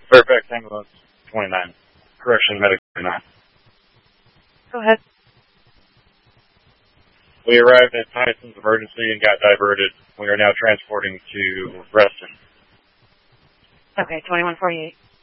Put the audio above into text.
Fairfax ambulance 29. Correction, medic 29. Go ahead. We arrived at Tyson's emergency and got diverted. We are now transporting to Reston. Okay, 2148.